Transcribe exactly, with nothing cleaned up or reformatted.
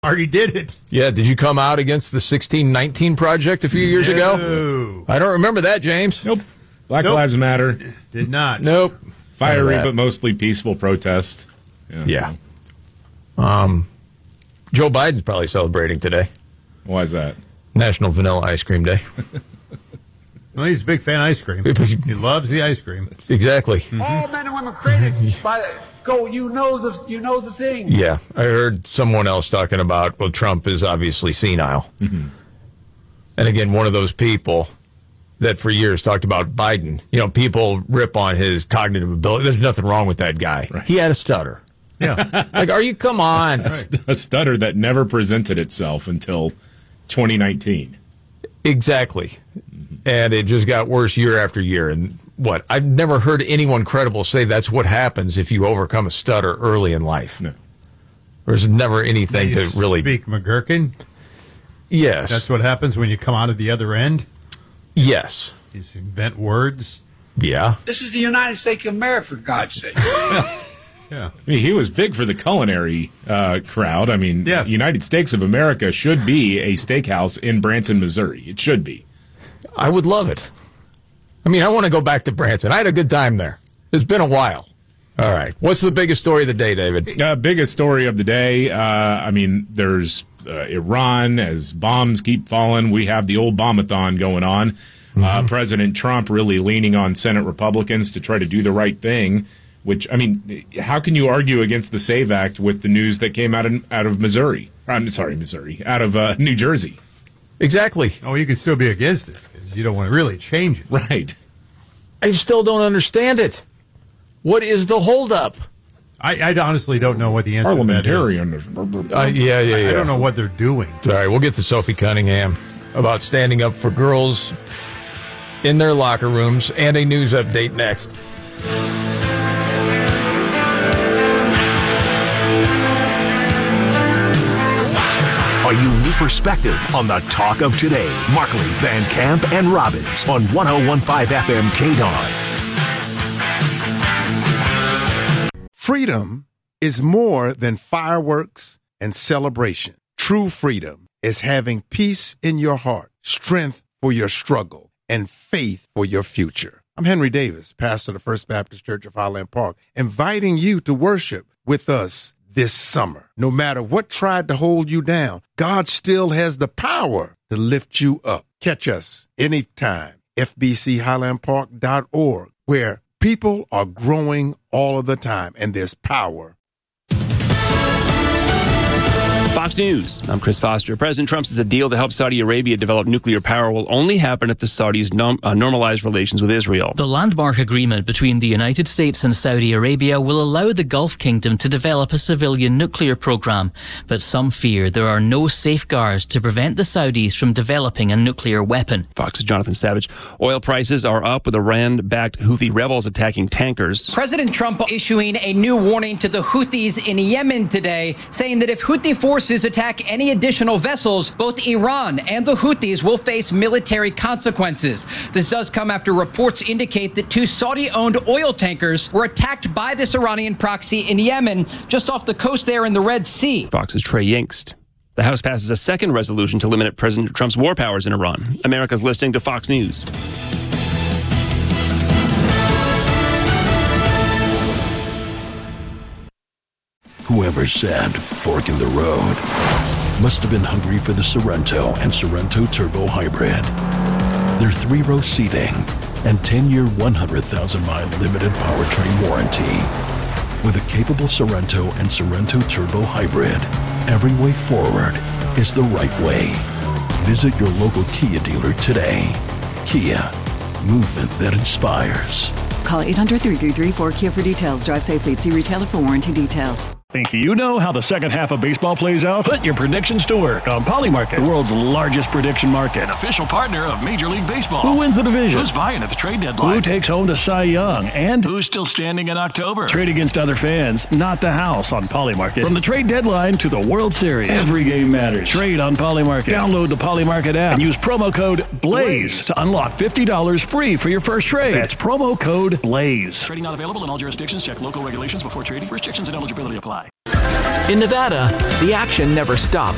Already did it. Yeah, did you come out against the sixteen nineteen Project a few years no. ago? I don't remember that, James. Nope. Black nope. Lives Matter. Did not. Nope. Fiery but mostly peaceful protest. Yeah. yeah. Um, Joe Biden's probably celebrating today. Why is that? National Vanilla Ice Cream Day. Well, he's a big fan of ice cream. He loves the ice cream. Exactly. Mm-hmm. All men and women created by the, go. You know the you know the thing. Yeah, I heard someone else talking about. Well, Trump is obviously senile, mm-hmm. and again, one of those people that for years talked about Biden. You know, people rip on his cognitive ability. There's nothing wrong with that guy. Right. He had a stutter. Yeah, like, are you? Come on, right. A stutter that never presented itself until twenty nineteen. Exactly. And it just got worse year after year. And what? I've never heard anyone credible say that's what happens if you overcome a stutter early in life. No. There's never anything you to really... Speak McGurkin? Yes. That's what happens when you come out of the other end? Yes. You just invent words? Yeah. This is the United States of America, for God's sake. Yeah. I mean, he was big for the culinary uh, crowd. I mean, yes. United Steaks of America should be a steakhouse in Branson, Missouri. It should be. I would love it. I mean, I want to go back to Branson. I had a good time there. It's been a while. All right. What's the biggest story of the day, David? Uh, biggest story of the day. Uh, I mean, there's uh, Iran as bombs keep falling. We have the old bombathon going on. Mm-hmm. Uh, President Trump really leaning on Senate Republicans to try to do the right thing. Which, I mean, how can you argue against the SAVE Act with the news that came out of, out of Missouri? I'm sorry, Missouri. Out of uh, New Jersey. Exactly. Oh, you can still be against it because you don't want to really change it. Right. I still don't understand it. What is the holdup? I, I honestly don't know what the answer to that is. Uh, yeah, yeah, yeah. I don't know what they're doing. All right, we'll get to Sophie Cunningham about standing up for girls in their locker rooms and a news update next. A unique perspective on the talk of today. Markley, Van Camp, and Robbins on one oh one point five F M K D O N. Freedom is more than fireworks and celebration. True freedom is having peace in your heart, strength for your struggle, and faith for your future. I'm Henry Davis, pastor of the First Baptist Church of Highland Park, inviting you to worship with us this summer. No matter what tried to hold you down, God still has the power to lift you up. Catch us anytime. F B C Highland Park dot org, where people are growing all of the time, and there's power. Fox News. I'm Chris Foster. President Trump says a deal to help Saudi Arabia develop nuclear power will only happen if the Saudis nom- uh, normalize relations with Israel. The landmark agreement between the United States and Saudi Arabia will allow the Gulf Kingdom to develop a civilian nuclear program, but some fear there are no safeguards to prevent the Saudis from developing a nuclear weapon. Fox's Jonathan Savage. Oil prices are up with Iran-backed Houthi rebels attacking tankers. President Trump issuing a new warning to the Houthis in Yemen today, saying that if Houthi forces attack any additional vessels, both Iran and the Houthis will face military consequences. This does come after reports indicate that two Saudi-owned oil tankers were attacked by this Iranian proxy in Yemen, just off the coast there in the Red Sea. Fox's Trey Yingst. The House passes a second resolution to limit President Trump's war powers in Iran. America's listening to Fox News. Whoever said fork in the road must have been hungry for the Sorrento and Sorrento Turbo Hybrid. Their three-row seating and ten-year, one hundred thousand mile limited powertrain warranty. With a capable Sorrento and Sorrento Turbo Hybrid, every way forward is the right way. Visit your local Kia dealer today. Kia, movement that inspires. Call eight hundred, three three three, four Kia for details. Drive safely at See retailer for warranty details. Think you know how the second half of baseball plays out? Put your predictions to work on Polymarket, the world's largest prediction market. Official partner of Major League Baseball. Who wins the division? Who's buying at the trade deadline? Who takes home the Cy Young? And who's still standing in October? Trade against other fans, not the house on Polymarket. From the trade deadline to the World Series, every game matters. Trade on Polymarket. Download the Polymarket app and use promo code BLAZE to unlock fifty dollars free for your first trade. That's promo code BLAZE. Trading not available in all jurisdictions. Check local regulations before trading. Restrictions and eligibility apply. In Nevada, the action never stops